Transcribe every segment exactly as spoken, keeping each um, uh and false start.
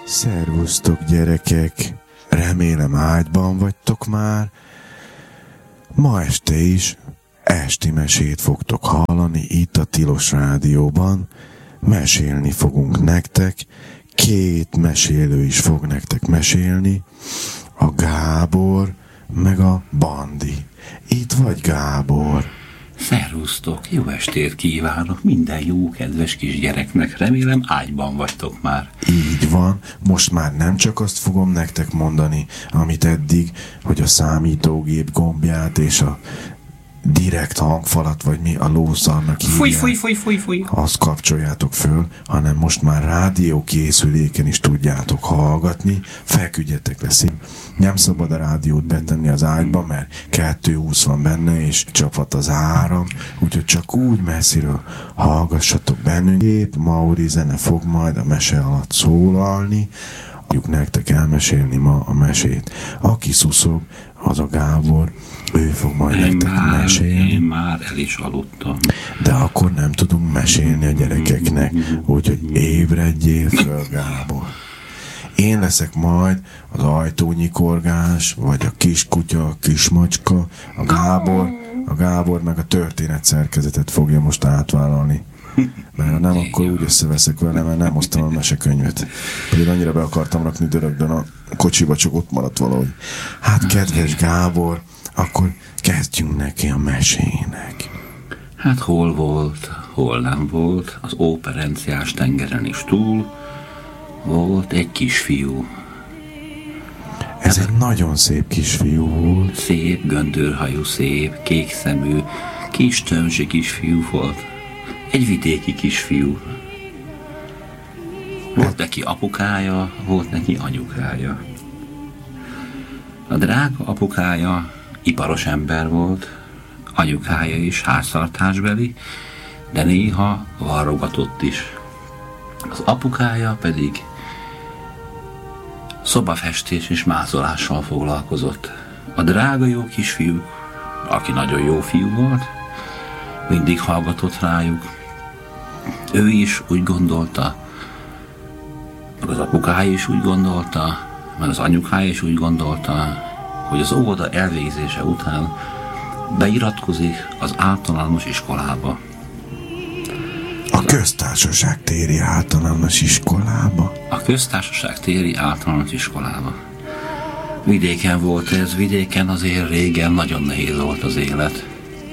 Szervusztok, gyerekek! Remélem ágyban vagytok már. Ma este is esti mesét fogtok hallani itt a Tilos Rádióban. Mesélni fogunk nektek. Két mesélő is fog nektek mesélni. A Gábor meg a Bandi. Itt vagy, Gábor? Szervusztok, jó estét kívánok minden jó kedves kis gyereknek, remélem ágyban vagytok már. Így van, most már nem csak azt fogom nektek mondani, amit eddig, hogy a számítógép gombját és a direkt hangfalat, vagy mi a lószarnak hívják. Fúj, fúj, fúj, fúj, fúj. Azt kapcsoljátok föl, hanem most már rádiókészüléken is tudjátok hallgatni, feküdjetek le szín. Nem szabad a rádiót betenni az ágyba, mert kettő húsz van benne, és csaphat az áram, úgyhogy csak úgy messziről hallgassatok bennünk. Épp Mauri zene fog majd a mese alatt szólalni, fogjuk nektek elmesélni ma a mesét. Aki szuszog, az a Gábor, ő fog majd én nektek már, mesélni. Én már el is aludtam. De akkor nem tudunk mesélni a gyerekeknek, úgyhogy ébredjél föl, Gábor. Én leszek majd az ajtónyikorgás, vagy a kiskutya, a kismacska, a Gábor, a Gábor meg a történet szerkezetet fogja most átvállalni. Mert ha nem, akkor úgy összeveszek vele, mert nem hoztam a mesekönyvet. Pedig annyira be akartam rakni dörögdön a kocsiba, csak ott maradt valahogy. Hát kedves Gábor, akkor kezdjünk neki a mesének. Hát hol volt, hol nem volt, az óperenciás tengeren is túl volt egy kisfiú. Ez egy nagyon szép kisfiú volt. Szép, göndörhajú, szép, kék szemű, kis tömzsi kisfiú volt. Egy vidéki kisfiú. Volt neki apukája, volt neki anyukája. A drága apukája iparos ember volt, anyukája is háztartásbeli, de néha varrogatott is. Az apukája pedig szobafestés és mázolással foglalkozott. A drága jó kisfiú, aki nagyon jó fiú volt, mindig hallgatott rájuk. Ő is úgy gondolta, meg az apukája is úgy gondolta, meg az anyukája is úgy gondolta, hogy az óvoda elvégzése után beiratkozik az általános iskolába. A köztársaság téri általános iskolába? A köztársaság téri általános iskolába. Vidéken volt ez, vidéken azért régen nagyon nehéz volt az élet.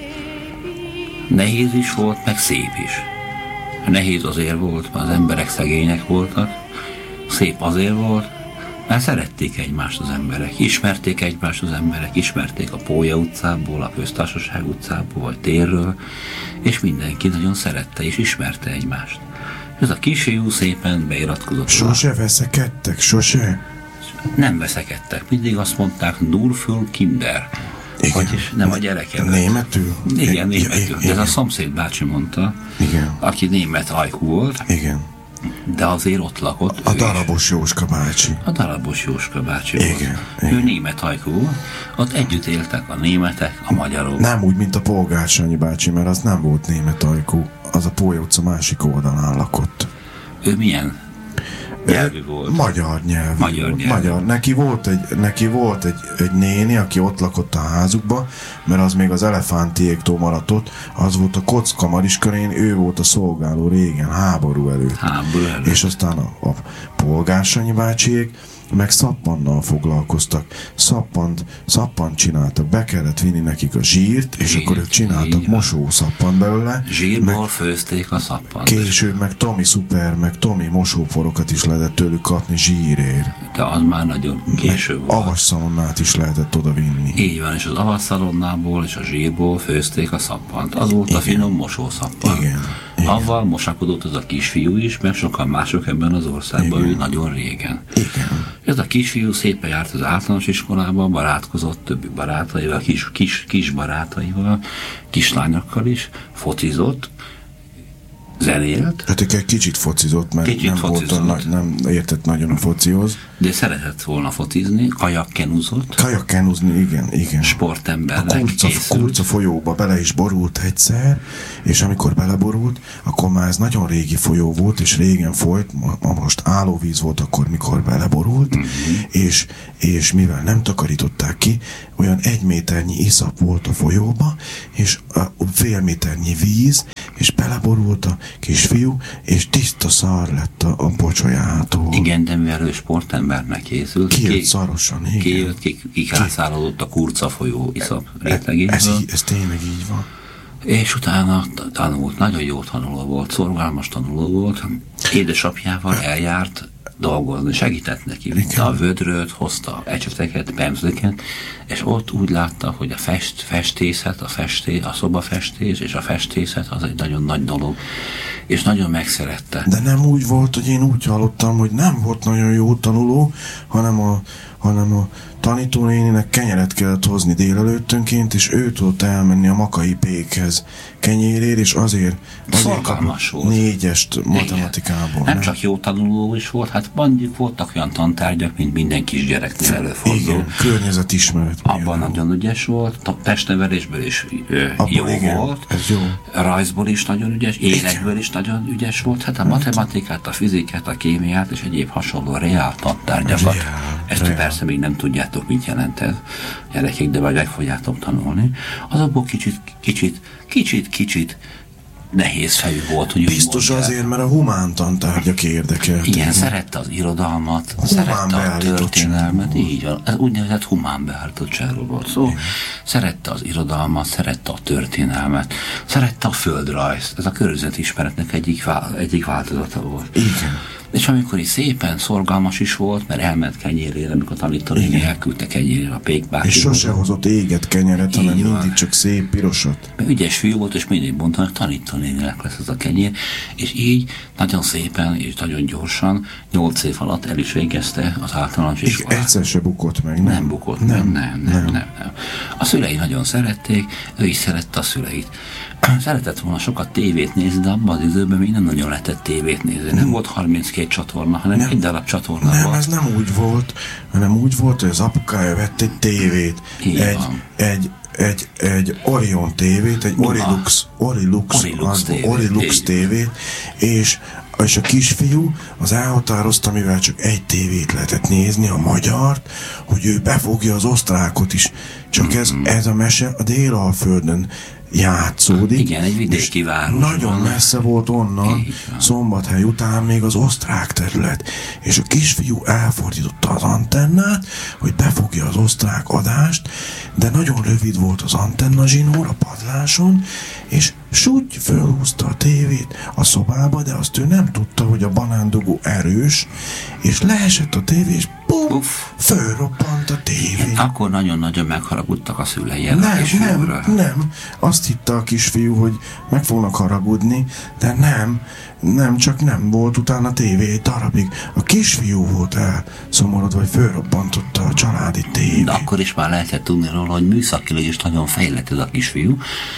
Nehéz is volt, meg szép is. Nehéz azért volt, mert az emberek szegények voltak. Szép azért volt, mert szerették egymást az emberek. Ismerték egymást az emberek, ismerték a Pólya utcából, a Köztársaság utcából, vagy térről, és mindenki nagyon szerette és ismerte egymást. Ez a kisfiú szépen beiratkozott. Sose veszekedtek, sose? Nem veszekedtek, mindig azt mondták, nur für Kinder. Igen. Vagyis nem a gyerekedet. Németül? Igen, németül. Igen, De ez a szomszéd bácsi mondta, igen. aki német ajkú volt, Igen. de azért ott lakott. A darabos Jóska bácsi. A darabos Jóska bácsi Igen, volt. igen. Ő német ajkú volt, ott együtt éltek a németek, a magyarok. Nem úgy, mint a Polgársanyi bácsi, mert az nem volt német ajkú. Az a Pólya utca másik oldalán lakott. Ő milyen nyelvű volt? Magyar nyelvű. Magyar nyelvű. Magyar. Neki volt, egy, neki volt egy, egy néni, aki ott lakott a házukba, mert az még az elefántiéktól maradt ott, az volt a Kockamariskörén, ő volt a szolgáló régen, háború előtt. Háború előtt. És aztán a, a Polgársanyi bácsiék meg szappannal foglalkoztak. Szappant, szappant csináltak. Be kellett vinni nekik a zsírt, és Zsírt, akkor ők csináltak mosószappant belőle. Zsírból meg főzték a szappant. később meg Tomi Szuper, meg Tomi mosóforokat is lehetett tőlük kapni zsírért. De az már nagyon késő volt. Avasszalonnát is lehetett oda vinni. Így van, és az avasszalonnából és a zsírból főzték a szappant. Az volt a finom mosószappan. Igen. Igen. Avval mosakodott az a kisfiú is, mert sokan mások ebben az országban, Igen. ő nagyon régen. Igen. Ez a kisfiú szépen járt az általános iskolába, barátkozott többi barátaival, kis, kis, kis barátaival, kislányokkal is, focizott, zenélt. Hát egy kicsit focizott, mert kicsit nem, focizott. volt a, nem értett nagyon a focihoz. De szeretett volna focizni, kajakkenúzott. Kajakkenúzni, igen, igen. Sportembernek a kurca, készült. kurca folyóba bele is borult egyszer, és amikor beleborult, akkor már ez nagyon régi folyó volt, és régen folyt, ma most állóvíz volt akkor, mikor beleborult, uh-huh. és, és mivel nem takarították ki, olyan egy méternyi iszap volt a folyóba, és a fél méternyi víz, és beleborult a kisfiú, és tiszta szar lett a, a pocsolyától. Igen, de mivel ő sportembernek készült, kijött ki, szarosan, igen. Kijött, ki, kikászálódott a kurca folyó iszap rétegéből. Ez, ez tényleg így van. És utána tanult, nagyon jó tanuló volt, szorgalmas tanuló volt, édesapjával eljárt dolgozni, segített neki, vitte a vödröt, hozta ecseteket, pemzleket, és ott úgy látta, hogy a fest, festészet, a, festé, a szobafestés és a festészet az egy nagyon nagy dolog, és nagyon megszerette. De nem úgy volt, hogy én úgy hallottam, hogy nem volt nagyon jó tanuló, hanem a, hanem a tanítónéninek kenyeret kellett hozni délelőttönként, és ő tudott elmenni a Makai Pékhez kenyérért, és azért, azért kapott négyest matematikából. Nem, nem csak jó tanuló is volt, hát mondjuk voltak olyan tantárgyak, mint minden kisgyereknél előfordul. Igen, környezetismeret. Abban nagyon ügyes volt, a testnevelésből is ö, jó igen, volt, ez jó. Rajzból is nagyon ügyes, életből is nagyon ügyes volt, hát a matematikát, a fizikát, a kémiát és egyéb hasonló reál tantárgyakat. Reál, Ezt reál. Persze még nem tudjátok, mit jelent ez, gyerekek, de majd meg fogjátok tanulni. Azokból kicsit, kicsit, kicsit, kicsit nehéz fejű volt, hogy biztos azért, mert a humán tantárgyak érdekelt. Igen, szerette az irodalmat, szerette a történelmet, így van. Ez úgynevezett humán beállítottságról volt szó. Igen. Szerette az irodalmat, szerette a történelmet, szerette a földrajzt. Ez a környezetismeretnek egyik, vál, egyik változata volt. Igen. És amikor is szépen szorgalmas is volt, mert elment kenyérére, amikor a tanítónéni elküldte kenyérére a pékbácsi. És sose hozott éget kenyeret, hanem mindig van. Csak szép pirosat. Ügyes fiú volt, és mindig mondta, hogy tanítónéninek lesz ez a kenyér, és így nagyon szépen és nagyon gyorsan, nyolc év alatt el is végezte az általános iskolát. És egyszer se bukott meg, nem? Nem bukott nem, meg, nem, nem, nem, nem, nem. A szülei nagyon szerették, ő is szerette a szüleit. Szeretett volna sokat tévét nézni, de abban az időben még nem nagyon lehetett tévét nézni. Nem volt harminckét csatorna, hanem nem, egy darab csatorna nem, volt. Nem, ez nem úgy volt, hanem úgy volt, hogy az apukája vett egy tévét. Így egy, egy, egy, egy Orion tévét, egy Orilux, Orilux, Orilux, tévét, Orilux tévét, és és a kisfiú az elhatározta, mivel csak egy tévét lehetett nézni, a magyart, hogy ő befogja az osztrákot is. Csak ez, ez a mese a Délalföldön játszódik. Igen, egy vidéki város. Nagyon messze volt onnan, Szombathely után még az osztrák terület. És a kisfiú elfordította az antennát, hogy befogja az osztrák adást, de nagyon rövid volt az antenna zsinór a padláson, és súgy fölhúzta a tévét a szobába, de azt ő nem tudta, hogy a banándugó erős, és leesett a tévé, és bum, fölroppant a tévé. Akkor nagyon-nagyon megharagudtak a szülei. Nem, nem, nem. Azt hitte a kisfiú, hogy meg fognak haragudni, de nem, nem, csak nem volt utána a tévé egy darabig. A kisfiú volt el szomorodva, hogy fölrobbantotta a családi tévét. De akkor is már lehetett tudni róla, hogy műszakilag is nagyon fejlett ez a kisfiú,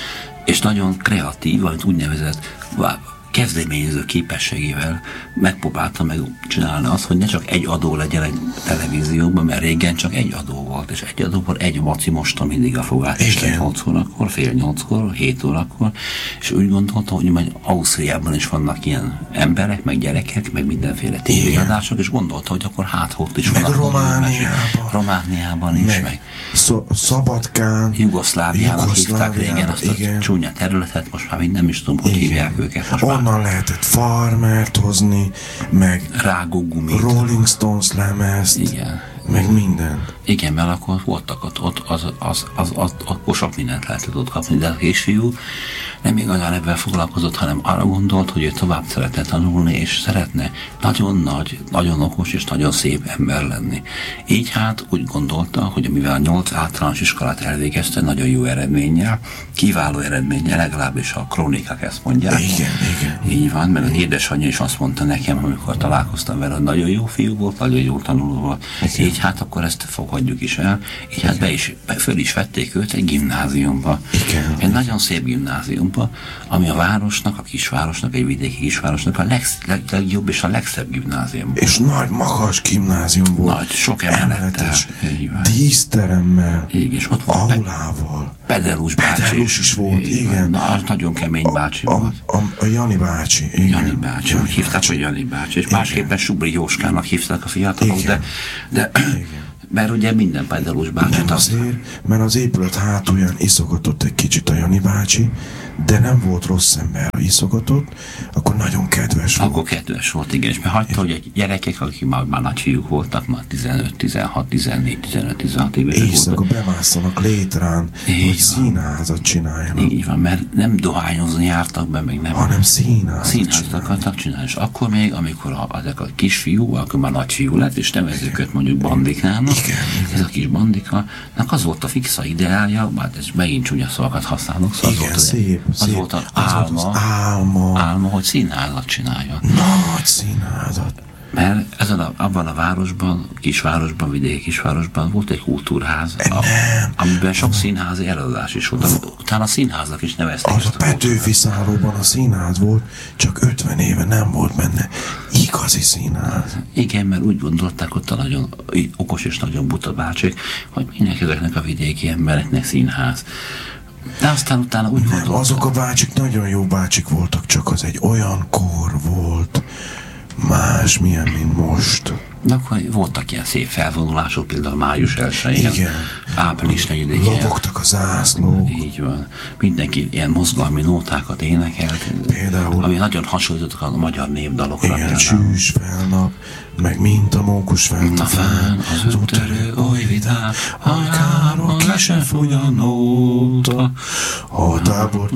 és nagyon kreatív, vagy úgynevezett kezdeményező képességével megpróbálta meg csinálni azt, hogy ne csak egy adó legyen egy televízióban, mert régen csak egy adó volt, és egy adóból egy maci mosta mindig a fogát, és nyolc órakor, fél nyolckor, hét órakor, és úgy gondolta, hogy majd Ausztriában is vannak ilyen emberek, meg gyerekek, meg mindenféle tévéadások, és gondolta, hogy akkor hát ott is meg vannak. Romániában. Romániában is, meg, meg Szó, Szabadkán. Jugoszláviának hívták régen azt igen. A csúnya területet, most már nem is tudom, hogy igen. Hívják őket. Most onnan már lehetett Farmert hozni, meg Rágógumit, Rolling Stones lemezt, igen. meg minden. Igen, mert akkor voltak ott, ott az, az, az, az, akkor sok mindent lehetett ott kapni, de a kisfiú nem igazán ebben foglalkozott, hanem arra gondolt, hogy ő tovább szeretne tanulni, és szeretne nagyon nagy, nagyon okos és nagyon szép ember lenni. Így hát úgy gondolta, hogy mivel nyolc általános iskolát elvégezte nagyon jó eredménnyel, kiváló eredménnyel, legalábbis a krónikák ezt mondják. Igen, igen. Így van, mert az édesanyja is azt mondta nekem, amikor találkoztam vele, hogy nagyon jó fiú volt, nagyon jó tanuló volt. Igen. Így hát akkor ezt fogadja fogadjuk is el, így hát be is, be, föl is vették őt egy gimnáziumba. Igen. Egy nagyon szép gimnáziumba, ami a városnak, a kisvárosnak, egy vidéki kisvárosnak a leg, leg, legjobb és a legszebb gimnázium. És nagy, magas gimnázium volt. Nagy, sok emelettel. Díszteremmel. Igen, és ott volt aulával. Pedelus bácsi. Pedelus is volt, igen. igen. Na, az nagyon kemény bácsi a, volt. A, a, a Jani bácsi. Igen. Jani bácsi. Jani hívták, bácsi. hogy Jani bácsi. És igen. Másképpen Subri Jóskának hívták a fiatalok, de, de mert ugye minden Pedelus bácsi. Nem azért, mert az épület hátulján iszogatott egy kicsit a Jani bácsi, de nem volt rossz ember, ha iszogatott, akkor nagyon kedves volt. Akkor kedves volt, igen, és mert hagyta, hogy egy gyerekek, akik már, már nagy fiúk voltak, már tizenöt, tizenhat, tizennégy, tizenöt, tizenhat évesek voltak. Éjszaka bemásszanak létrán, így hogy színházat csináljanak. Így van, mert nem dohányozni jártak be, meg nem. Hanem színházat Színházat akartak csinálni, és akkor még, amikor a, ezek a kisfiú, akkor már nagy fiú lett, és nevezzük őt mondjuk bandikának, igen, igen. Ez a kis bandika, az volt a fixa ideálja, hát ez megint csúnya szavakat használok, szóval igen, az volt, szép, az szép. volt az, az álma, volt az álma, álma, hogy színházat csinálja. Nagy színházat. Mert ezen a, abban a városban, kisvárosban, vidéki kisvárosban volt egy kultúrház, a, amiben sok színházi előadás is volt. Utána a színháznak is nevezték. Az a Petőfi szállóban a színház volt, csak ötven éve nem volt benne igazi színház. Igen, mert úgy gondolták ott a nagyon okos és nagyon buta bácsik, hogy mindenki ezeknek a vidéki embereknek színház. De aztán utána úgy gondolták. Azok a bácsik nagyon jó bácsik voltak, csak az egy olyan kor volt, más milyen, mint most. De akkor voltak ilyen szép felvonulások, például május elsején, igen. április negyedikén. Lobogtak a zászlók. Így van. Mindenki ilyen mozgalmi nótákat énekelt, például, ami nagyon hasonlítottak a magyar népdalokra. Igen, csűs felnap, meg mint a mókus Mint a fán, az úttörő oly vidám, hajráról ki se fogy a nóta. A tábor